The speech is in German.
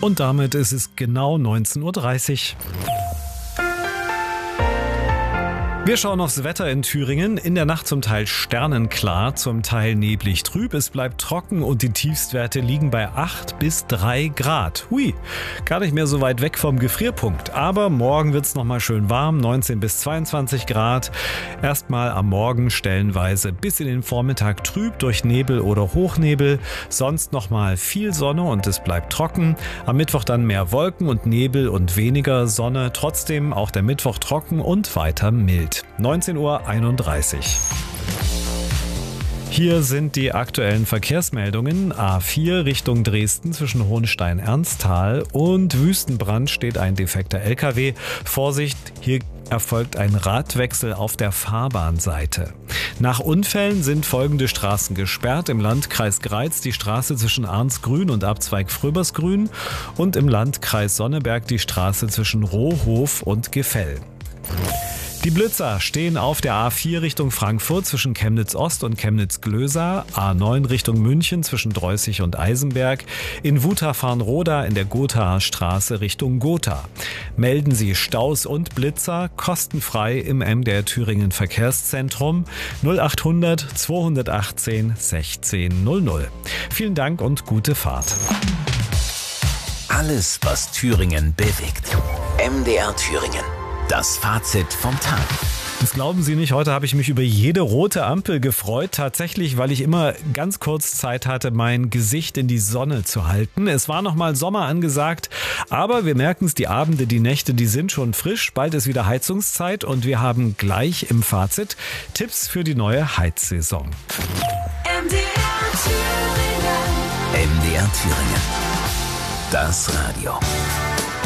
Und damit ist es genau 19:30 Uhr. Wir schauen aufs Wetter in Thüringen. In der Nacht zum Teil sternenklar, zum Teil neblig trüb. Es bleibt trocken und die Tiefstwerte liegen bei 8 bis 3 Grad. Hui, gar nicht mehr so weit weg vom Gefrierpunkt. Aber morgen wird es nochmal schön warm, 19 bis 22 Grad. Erstmal am Morgen stellenweise bis in den Vormittag trüb durch Nebel oder Hochnebel. Sonst nochmal viel Sonne und es bleibt trocken. Am Mittwoch dann mehr Wolken und Nebel und weniger Sonne. Trotzdem auch der Mittwoch trocken und weiter mild. 19:31 Uhr. Hier sind die aktuellen Verkehrsmeldungen. A4 Richtung Dresden zwischen Hohenstein-Ernsthal und Wüstenbrand steht ein defekter LKW. Vorsicht, hier erfolgt ein Radwechsel auf der Fahrbahnseite. Nach Unfällen sind folgende Straßen gesperrt. Im Landkreis Greiz die Straße zwischen Arnsgrün und Abzweig Fröbersgrün und im Landkreis Sonneberg die Straße zwischen Rohof und Gefell. Die Blitzer stehen auf der A4 Richtung Frankfurt zwischen Chemnitz Ost und Chemnitz Glösa, A9 Richtung München zwischen Dreußig und Eisenberg, in Wutach-Farnroda in der Gothaer Straße Richtung Gotha. Melden Sie Staus und Blitzer kostenfrei im MDR Thüringen Verkehrszentrum 0800 218 1600. Vielen Dank und gute Fahrt. Alles, was Thüringen bewegt. MDR Thüringen. Das Fazit vom Tag. Das glauben Sie nicht, heute habe ich mich über jede rote Ampel gefreut. Tatsächlich, weil ich immer ganz kurz Zeit hatte, mein Gesicht in die Sonne zu halten. Es war nochmal Sommer angesagt, aber wir merken es, die Abende, die Nächte, die sind schon frisch. Bald ist wieder Heizungszeit und wir haben gleich im Fazit Tipps für die neue Heizsaison. MDR Thüringen. Das Radio.